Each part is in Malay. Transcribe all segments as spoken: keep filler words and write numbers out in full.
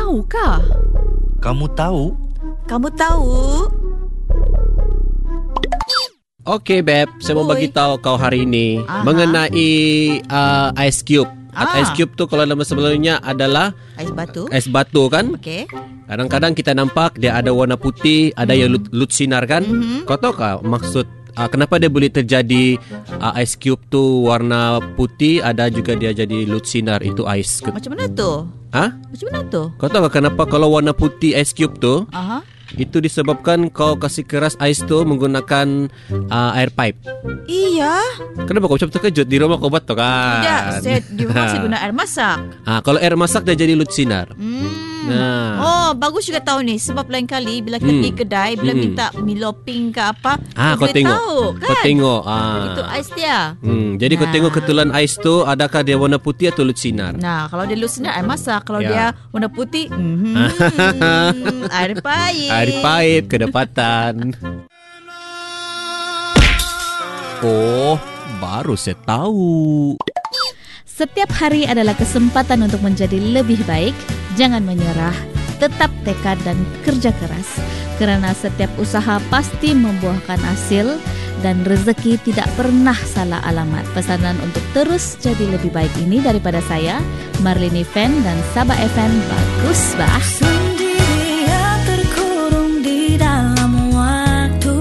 Tahukah? Kamu tahu? Kamu tahu? Okey, Beb. Saya mau Oi. bagi tahu kau hari ini Aha. mengenai uh, ice cube. Ah. Ice cube tu kalau nama sebelumnya adalah Ais batu. ais batu kan? Okey. Kadang-kadang kita nampak dia ada warna putih, ada yang lut, lut sinar kan? Mhm. Kau tahu tak maksud uh, kenapa dia boleh terjadi uh, ice cube tu warna putih, ada juga dia jadi lut sinar, itu ice cube. Macam mana tu? Ha? Macam mana tu? Kau tahu tak kenapa kalau warna putih ice cube tu? Aha. Itu disebabkan kau kasih keras ais tu menggunakan uh, air pipe. Iya. Kenapa kau macam terkejut? Di rumah kau buat tu kan? Tidak, saya di rumah saya guna air masak. Ah, kalau air masak dia jadi lut sinar. Hmm. Nah. Oh, bagus juga tahu ni. Sebab lain kali bila kita Hmm. pergi kedai, bila Hmm. minta Milo pink ke apa, Ah, kau kau boleh tengok. tahu kan? Kau tengok. Ah. Itu ais dia. Hmm, jadi kau Nah. tengok ketulan ais tu adakah dia warna putih atau lut sinar? Nah, kalau dia lut sinar, air masak. Kalau Ya. dia warna putih, mm-hmm, air pahit. Air pipe kedapatan. Oh, baru saya tahu. Setiap hari adalah kesempatan untuk menjadi lebih baik. Jangan menyerah, tetap tekad dan kerja keras. Kerana setiap usaha pasti membuahkan hasil dan rezeki tidak pernah salah alamat. Pesanan untuk terus jadi lebih baik ini daripada saya, Marlini Fan dan Sabah F M. Bagus, bah. Sendirian terkurung di dalam waktu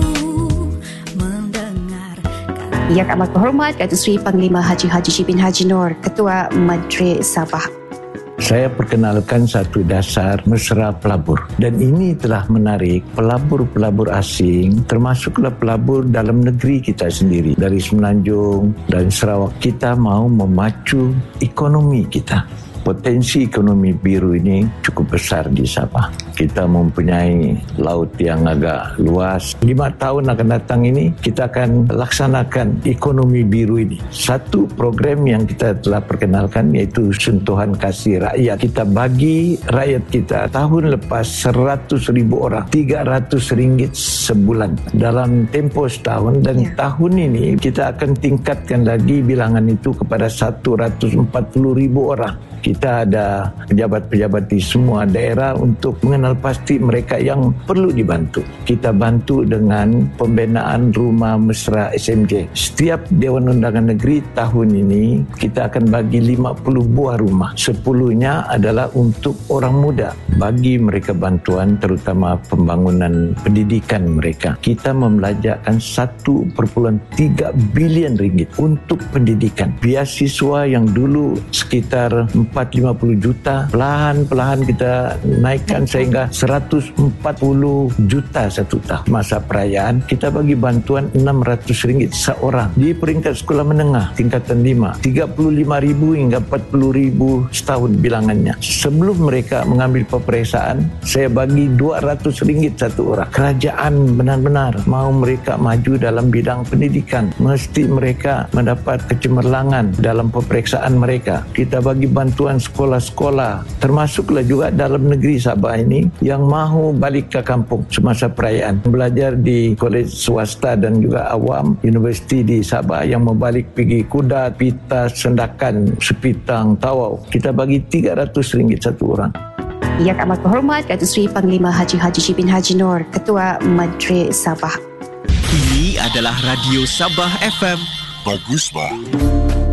mendengar. Yang amat berhormat Datuk Seri Panglima Haji Haji Shibin Haji Nur, Ketua Menteri Sabah. Saya perkenalkan satu dasar mesra pelabur, dan ini telah menarik pelabur-pelabur asing, termasuklah pelabur dalam negeri kita sendiri. Dari Semenanjung dan Sarawak, kita mahu memacu ekonomi kita. Potensi ekonomi biru ini cukup besar di Sabah. Kita mempunyai laut yang agak luas. Lima tahun akan datang ini, kita akan laksanakan ekonomi biru ini. Satu program yang kita telah perkenalkan iaitu Sentuhan Kasih Rakyat. Kita bagi rakyat kita tahun lepas seratus ribu orang, tiga ratus ringgit sebulan dalam tempoh setahun, dan Ya. tahun ini kita akan tingkatkan lagi bilangan itu kepada seratus empat puluh ribu orang. Kita ada pejabat-pejabat di semua daerah untuk mengenal pasti mereka yang perlu dibantu. Kita bantu dengan pembinaan rumah mesra S M J. Setiap Dewan Undangan Negeri tahun ini kita akan bagi lima puluh buah rumah. Sepuluhnya adalah untuk orang muda. Bagi mereka bantuan terutama pembangunan pendidikan mereka. Kita membelajarkan satu perpuluhan tiga bilion ringgit untuk pendidikan. Beasiswa yang dulu sekitar empat lima puluh juta, perlahan-perlahan kita naikkan sehingga seratus empat puluh juta satu tahun. Masa perayaan kita bagi bantuan enam ratus ringgit seorang. Di peringkat sekolah menengah tingkatan lima, tiga puluh lima ribu hingga empat puluh ribu setahun bilangannya. Sebelum mereka mengambil peperiksaan, saya bagi dua ratus ringgit satu orang. Kerajaan benar-benar mahu mereka maju dalam bidang pendidikan. Mesti mereka mendapat kecemerlangan dalam peperiksaan mereka. Kita bagi bantuan sekolah-sekolah, termasuklah juga dalam negeri Sabah ini yang mahu balik ke kampung semasa perayaan. Belajar di kolej swasta dan juga awam, universiti di Sabah yang mau balik pergi Kudat, Pitas, Sendakan, Sepitang, Tawau. Kita bagi tiga ratus ringgit satu orang. Yang amat berhormat Datuk Seri Panglima Haji Haji Shibin Haji Nur, Ketua Menteri Sabah. Ini adalah Radio Sabah F M. Bagus, bah.